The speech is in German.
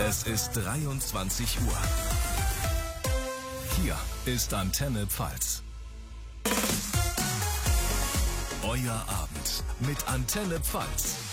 Es ist 23 Uhr. Hier ist Antenne Pfalz. Euer Abend mit Antenne Pfalz.